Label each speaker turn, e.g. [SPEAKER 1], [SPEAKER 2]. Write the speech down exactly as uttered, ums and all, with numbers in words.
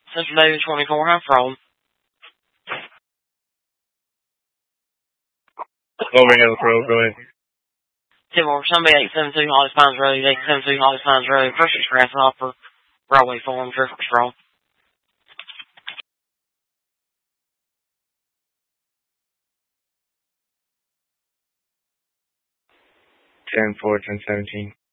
[SPEAKER 1] Central Daily twenty-four, how from?
[SPEAKER 2] Over Hill Road, go ahead.
[SPEAKER 1] Timor, Sunday eight seven two Holly Pines Road, eight seven two Holly Pines Road, First Express, Hopper, Railway Farm, Drift Patrol.
[SPEAKER 2] ten four, ten seventeen.